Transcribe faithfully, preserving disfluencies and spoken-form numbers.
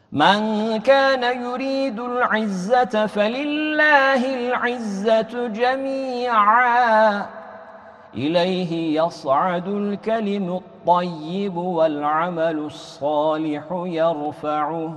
من كان يريد العزة فلله العزة جميعا إليه يصعد الكلم الطيب والعمل الصالح يرفعه